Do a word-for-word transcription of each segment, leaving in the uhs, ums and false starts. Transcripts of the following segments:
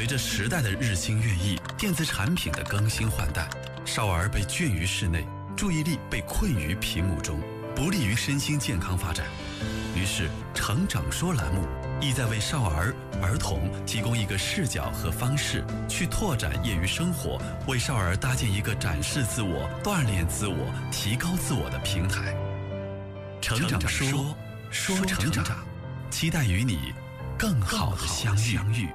随着时代的日新月异，电子产品的更新换代，少儿被圈于室内，注意力被困于屏幕中，不利于身心健康发展。于是成长说栏目意在为少儿儿童提供一个视角和方式，去拓展业余生活，为少儿搭建一个展示自我、锻炼自我、提高自我的平台。成长说，说成长，期待与你更好的相遇。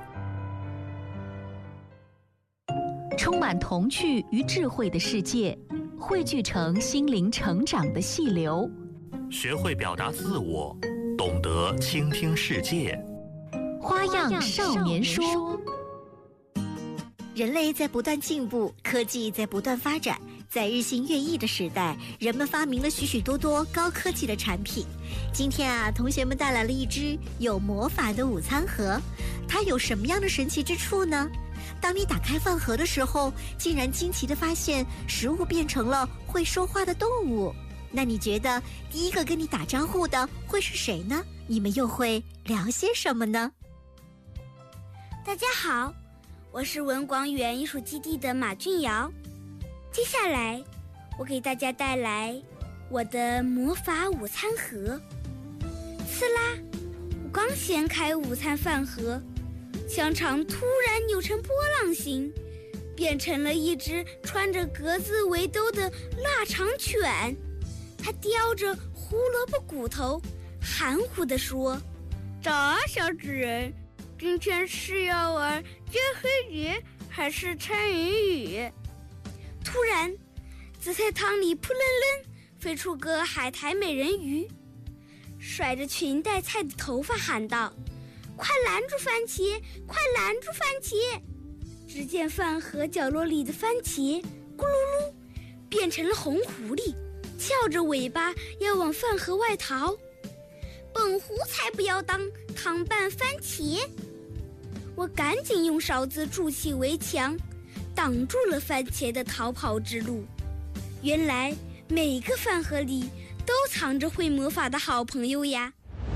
充满童趣与智慧的世界，汇聚成心灵成长的细流。 学会表达自我，懂得倾听世界。 花样少年说。 人类在不断进步，科技在不断发展，在日新月异的时代，人们发明了许许多多高科技的产品。今天啊，同学们带来了一只有魔法的午餐盒，它有什么样的神奇之处呢？当你打开饭盒的时候，竟然惊奇地发现食物变成了会说话的动物。那你觉得第一个跟你打招呼的会是谁呢？你们又会聊些什么呢？ 大家好，我是文广语言艺术基地的马俊瑶。接下来我给大家带来我的魔法午餐盒。刺啦，我刚掀开午餐饭盒，香肠突然扭成波浪形，变成了一只穿着格子围兜的腊肠犬。它叼着胡萝卜骨头，含糊地说：“早啊，小主人，今天是要玩接黑鱼还是猜谜语？”突然，紫菜汤里扑棱棱飞出个海苔美人鱼，甩着裙带菜的头发喊道：“快拦住番茄，快拦住番茄！”只见饭盒角落里的番茄咕噜噜变成了红狐狸，翘着尾巴要往饭盒外逃。本狐才不要当糖拌番茄！我赶紧用勺子筑起围墙，挡住了番茄的逃跑之路。原来每个饭盒里都藏着会魔法的好朋友呀！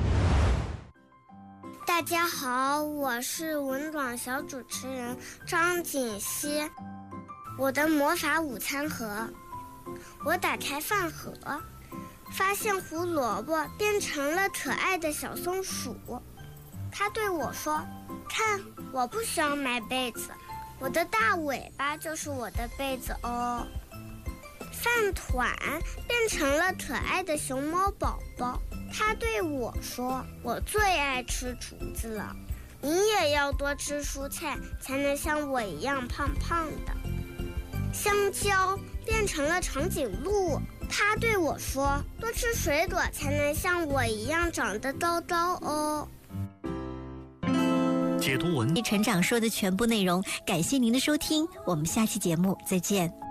大家好，我是文广小主持人张锦熙。我的魔法午餐盒，我打开饭盒，发现胡萝卜变成了可爱的小松鼠。它对我说：“看，我不需要买被子，我的大尾巴就是我的被子哦。”饭团变成了可爱的熊猫宝宝，它对我说：“我最爱吃竹子了，你也要多吃蔬菜，才能像我一样胖胖的。”香蕉变成了长颈鹿，它对我说：“多吃水果，才能像我一样长得高高哦。” 解读文成长说的全部内容，感谢您的收听，我们下期节目再见。